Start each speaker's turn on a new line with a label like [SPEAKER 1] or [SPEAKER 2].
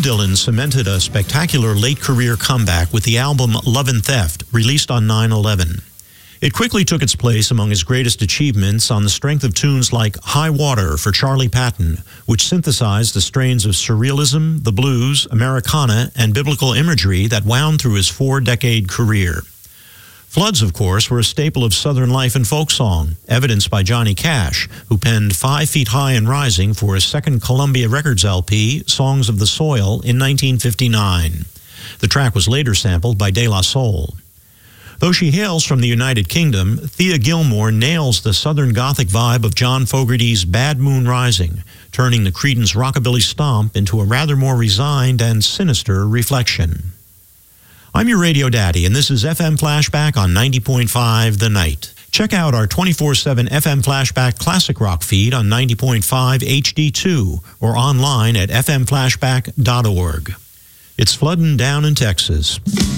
[SPEAKER 1] Dylan cemented a spectacular late-career comeback with the album Love and Theft, released on 9/11. It quickly took its place among his greatest achievements on the strength of tunes like High Water for Charlie Patton, which synthesized the strains of surrealism, the blues, Americana, and biblical imagery that wound through his 4-decade career. Floods, of course, were a staple of Southern life and folk song, evidenced by Johnny Cash, who penned 5 Feet High and Rising for his second Columbia Records LP, Songs of the Soil, in 1959. The track was later sampled by De La Soul. Though she hails from the United Kingdom, Thea Gilmore nails the Southern Gothic vibe of John Fogerty's Bad Moon Rising, turning the Creedence rockabilly stomp into a rather more resigned and sinister reflection. I'm your radio daddy, and this is FM Flashback on 90.5 The Night. Check out our 24/7 FM Flashback Classic Rock feed on 90.5 HD2 or online at fmflashback.org. It's flooding down in Texas.